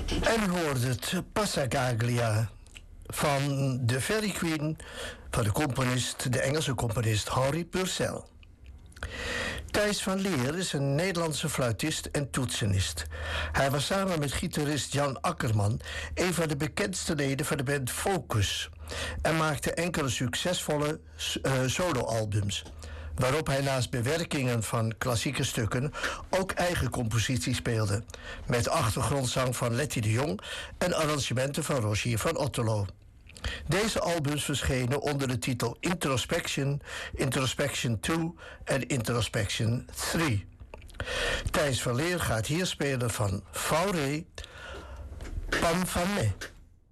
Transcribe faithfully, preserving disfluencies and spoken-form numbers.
En u hoorde het Passacaglia van de Fairy Queen van de componist, de Engelse componist Henry Purcell. Thijs van Leer is een Nederlandse fluitist en toetsenist. Hij was samen met gitarist Jan Akkerman een van de bekendste leden van de band Focus en maakte enkele succesvolle uh, soloalbums, waarop hij naast bewerkingen van klassieke stukken ook eigen composities speelde, met achtergrondzang van Letty de Jong en arrangementen van Rogier van Otterlo. Deze albums verschenen onder de titel Introspection, Introspection twee en Introspection drie. Thijs van Leer gaat hier spelen van Fauré Pam van Me.